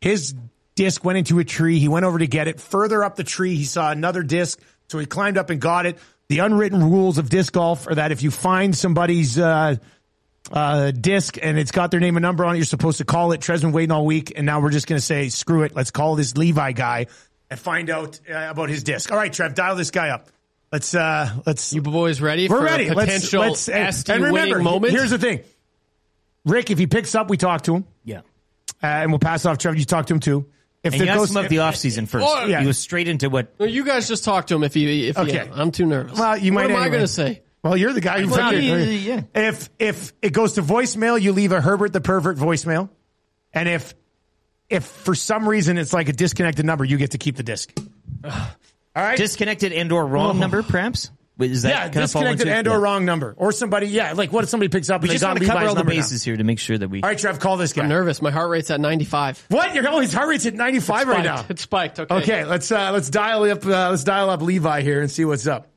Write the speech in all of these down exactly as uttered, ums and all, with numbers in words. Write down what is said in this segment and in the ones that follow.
His disc went into a tree. He went over to get it. Further up the tree, he saw another disc. So he climbed up and got it. The unwritten rules of disc golf are that if you find somebody's uh, uh, disc and it's got their name and number on it, you're supposed to call it. Trev's been waiting all week, and now we're just going to say, screw it. Let's call this Levi guy and find out uh, about his disc. All right, Trev, dial this guy up. Let's, uh, let's. You boys ready we're for ready. a potential let's, let's, S T and remember, winning moment? Here's the thing. Rick, if he picks up, we talk to him. Yeah. Uh, and we'll pass off Trevor. You talk to him too. If and it you goes, asked him about if, the offseason first. Oh, yeah. He was straight into what. Well, you guys just talk to him if he. If Okay. he, I'm too nervous. Well, you what might am anyway. I going to say? Well, you're the guy who Well, found yeah, it. yeah, yeah. If if it goes to voicemail, you leave a Herbert the Pervert voicemail, and if if for some reason it's like a disconnected number, you get to keep the disc. All right, Disconnected and or wrong Oh. number, perhaps? Is that yeah, kind of fall disconnected into- and or yeah. wong number, or somebody. Yeah, like what if somebody picks up We and they just got want to cover Levi's all the number now. bases here to make sure that we. All right, Trev, call this guy. I'm nervous. My heart rate's at ninety-five. What? Your oh, his heart rate's at ninety-five right now. It's spiked. Okay. Okay, let's uh, let's dial up uh, let's dial up Levi here and see what's up.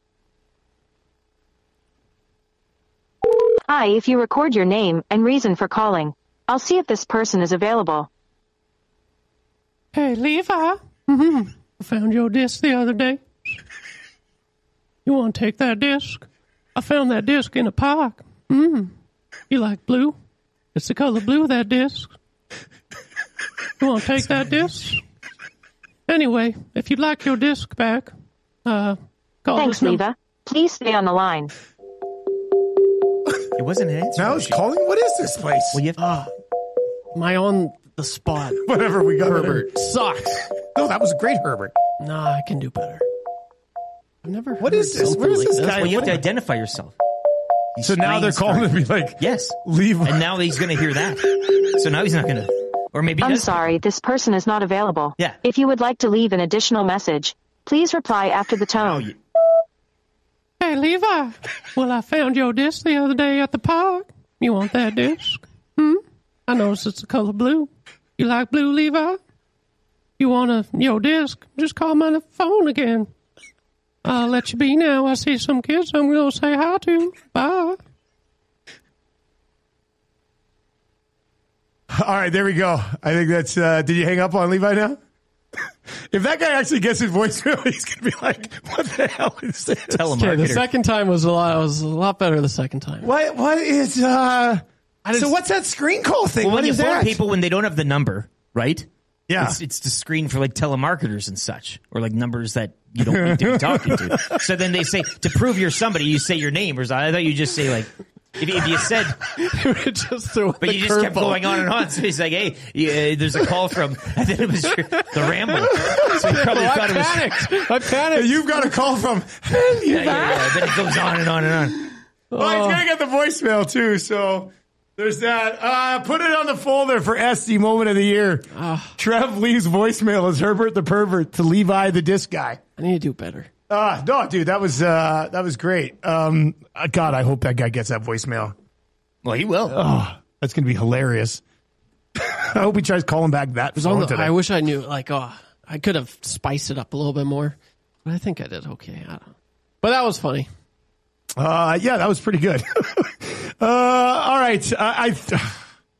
Hi, if you record your name and reason for calling, I'll see if this person is available. Hey, Levi. Mm-hmm. I found your disc the other day. You want to take that disc? I found that disc in a park. Mm. You like blue? It's the color blue, that disc. You want to take that disc? Anyway, if you'd like your disc back, uh, call Thanks, this number. Levi. Please stay on the line. It wasn't an answer. Now he's calling. What is this place? Well, you have, Ah, am I on the spot? Whatever we got. Herbert sucks. No, that was a great Herbert. Nah, I can do better. I've never heard What is this? something Where is like this this. guy? well, you have what- to identify yourself. He So now they're screams calling for- to be like, Yes. Levi. And now he's going to hear that. So now he's not going to. Or maybe he I'm does. sorry, this person is not available. Yeah. If you would like to leave an additional message, please reply after the tone. you- Hey, Levi. Well, I found your disc the other day at the park. You want that disc? Hmm? I noticed it's the color blue. You like blue, Levi? You want a your disc? Just call my phone again. I'll let you be now. I see some kids I'm going to say hi to. Bye. All right, there we go. I think that's. Uh, did you hang up on Levi now? If that guy actually gets his voicemail, he's going to be like, "What the hell is this?" Telemarketer. Okay, the second time was a lot was a lot better the second time. What? What is? Uh, just- so what's that screen call thing? Well, what when you is phone that? people when they don't have the number, right? Yeah. It's, it's the screen for like telemarketers and such, or like numbers that you don't need to be talking to. So then they say, to prove you're somebody, you say your name. Or something. I thought you just say like, if, if you said, just threw but you just kept going on and on. So he's like, hey, yeah, there's a call from, and then it was your, the Ramble. So you probably I thought it was. panicked. I panicked. You've got a call from. Yeah, yeah, yeah. Then it goes on and on and on. Well, he's gonna get the voicemail too. So there's that. Uh, put it on the folder for S D Moment of the Year. Trev leaves voicemail as Herbert the Pervert to Levi the Disc Guy. I need to do better. Uh, no, dude, that was uh, that was great. Um, uh, God, I hope that guy gets that voicemail. Well, he will. Oh, that's gonna be hilarious. I hope he tries calling back that It was on phone the, today. I wish I knew, like, oh, I could have spiced it up a little bit more. But I think I did okay. I don't know. But that was funny. Uh, yeah, that was pretty good. uh, all right. I, I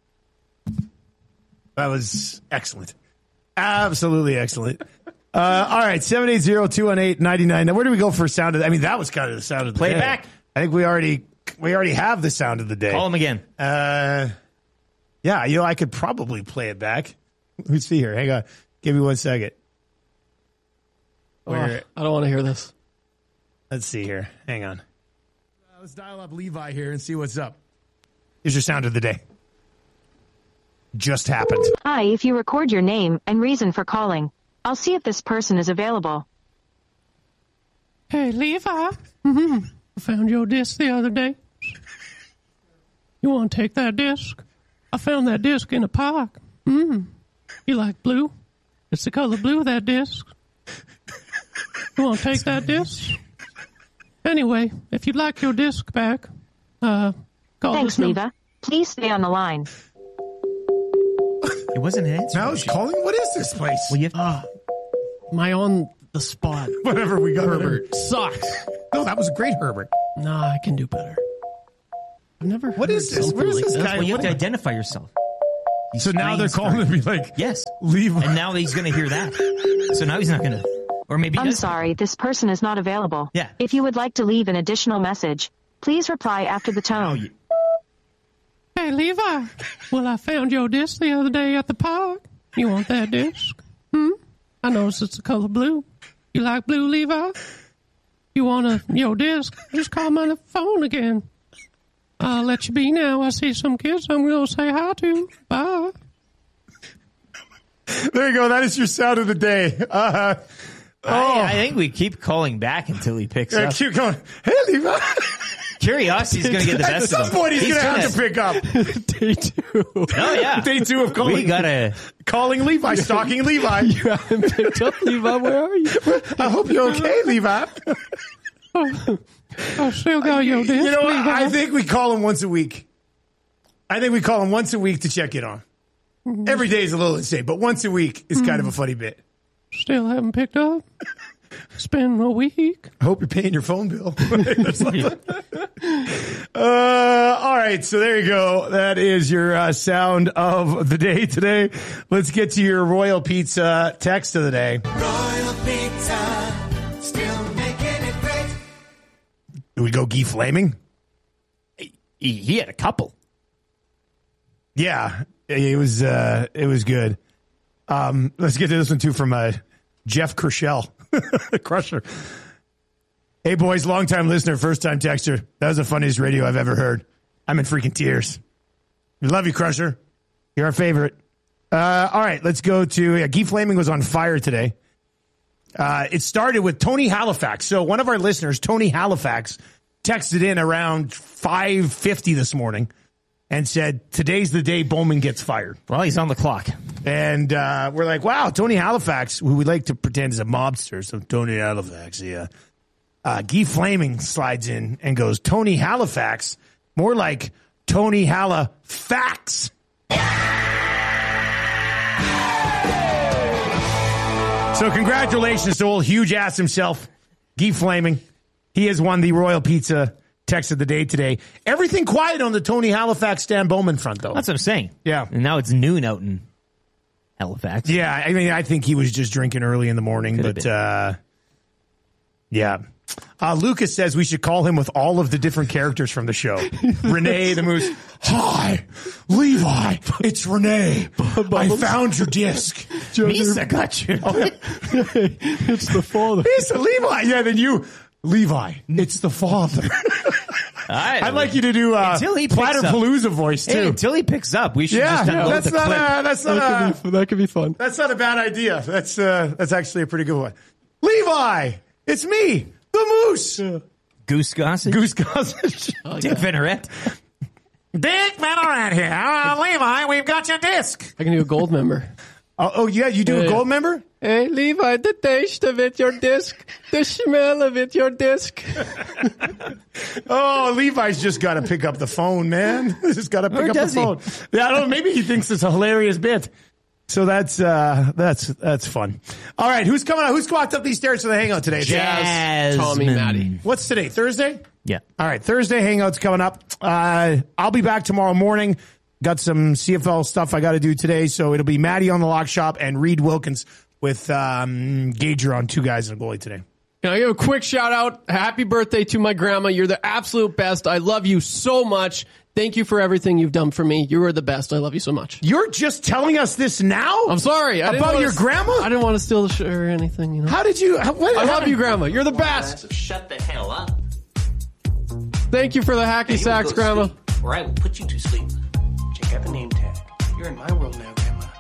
that was excellent. Absolutely excellent. Uh, all right. seven eight zero, two one eight, nine nine. Now, where do we go for sound of, I mean, that was kind of the sound of the Play it day. back. I think we already, we already have the sound of the day. Call him again. Uh, yeah, you know, I could probably play it back. Let's see here. Hang on. Give me one second. Oh, Where, I don't want to hear this. let's see here. Hang on. Uh, let's dial up Levi here and see what's up. Here's your sound of the day. Just happened. Hi, if you record your name and reason for calling, I'll see if this person is available. Hey, Levi. Mm-hmm. I found your disc the other day. You want to take that disc? I found that disc in a park. Mm. You like blue? It's the color blue, that disc. You want to take that disc? Anyway, if you'd like your disc back, uh, call Thanks, this number. Levi. Please stay on the line. It wasn't an answer. Now he's calling? What is this place? Well, you have, Ah, am I on the spot? Whatever we got. Herbert sucks. No, that was a great Herbert. Nah, I can do better. I've never What heard is this? something Where is like this this. guy? well, you have what to am I- identify yourself. He So now they're screams calling for- to be like, Yes. Levi. And now he's going to hear that. So now he's not going to. Or maybe he I'm does. sorry, this person is not available. Yeah. If you would like to leave an additional message, please reply after the tone. Oh, you- Hey, Levi. Well, I found your disc the other day at the park. You want that disc? Hmm? I noticed it's the color blue. You like blue, Levi? You want a your disc? Just call my phone again. I'll let you be now. I see some kids I'm going to say hi to. Bye. There you go. That is your sound of the day. Uh, oh, I, I think we keep calling back until he picks yeah, up. keep going. Hey, Levi. Curiosity's going to get the At best some of him. point, he's, going to gonna- have to pick up. Day two. Oh, yeah. Day two of calling. We got to. calling Levi, stalking Levi. You haven't picked up, Levi. Where are you? I hope you're okay, Levi. Oh, I still got your disc, You know what? Levi. I think we call him once a week. I think we call him once a week to check in on. Every day is a little insane, but once a week is kind of a funny bit. Still haven't picked up. It's been a week. I hope you're paying your phone bill. That's not- uh, all right, so there you go. That is your uh, sound of the day today. Let's get to your Royal Pizza text of the day. Royal Pizza, still making it great. Do we go Guy Flaming? He, he had a couple. Yeah, it was uh, it was good. Um, let's get to this one too from uh, Jeff Kershell, Crusher. Hey boys, long time listener, first time texter. That was the funniest radio I've ever heard. I'm in freaking tears. We love you, Crusher. You're our favorite. Uh, all right, let's go to yeah, Guy Flaming was on fire today. Uh, it started with Tony Halifax. So one of our listeners, Tony Halifax, texted in around five fifty this morning and said, today's the day Bowman gets fired. Well, he's on the clock. And uh, we're like, wow, Tony Halifax, who we like to pretend is a mobster. So Tony Halifax, yeah. Uh, Guy Flaming slides in and goes, Tony Halifax, more like Tony Halifax. So congratulations to old huge ass himself, Guy Flaming. He has won the Royal Pizza text of the day today. Everything quiet on the Tony Halifax Stan Bowman front, though. That's what I'm saying. Yeah. And now it's noon out in Halifax. Yeah, I mean, I think he was just drinking early in the morning, Could have but been. uh, yeah. Uh, Lucas says we should call him with all of the different characters from the show. Renee the Moose. Hi, Levi. It's Renee. I found your disc. Misa got you. It's the father. It's Levi. Yeah, then you, Levi. It's the father. I, I'd like you to do uh, Until he picks up. Platypalooza voice too. Hey, until he picks up, we should yeah, just unload that's the not clip. a, that's not That a, could, be, that could be fun. that's not a bad idea. That's uh, that's actually a pretty good one. Levi, it's me, the Moose. Goose Gossage. Goose Gossage. Dick Vinarette. Dick Vinarette here. Uh, Levi, we've got your disc. I can do a gold member. Oh, oh yeah, you do Yeah, a yeah. gold member? Hey, Levi, the taste of it, your disc. The smell of it, your disc. Oh, Levi's just got to pick up the phone, man. Just got to pick Or up the does he? phone. Yeah, I don't know. Maybe he thinks it's a hilarious bit. So that's uh, that's that's fun. All right, who's coming out? Who's walked up these stairs for the hangout today? Jasmine. Tommy, Maddie. What's today? Thursday? Yeah. All right, Thursday hangouts coming up. Uh, I'll be back tomorrow morning. Got some C F L stuff I got to do today, so it'll be Maddie on the lock shop and Reed Wilkins with um, Gager on two guys and a goalie today. Can I give a quick shout out? Happy birthday to my grandma. You're the absolute best. I love you so much. Thank you for everything you've done for me. You are the best. I love you so much. You're just telling us this now? I'm sorry. I didn't About wanna your s- grandma? I didn't want to steal the show or anything. You know. How did you? How, what, I how- love you, Grandma. You're the best. Shut the hell up. Thank you for the hacky You will sacks, go Grandma. sleep, or I will put you to sleep. Check out the name tag. You're in my world now, Grandma.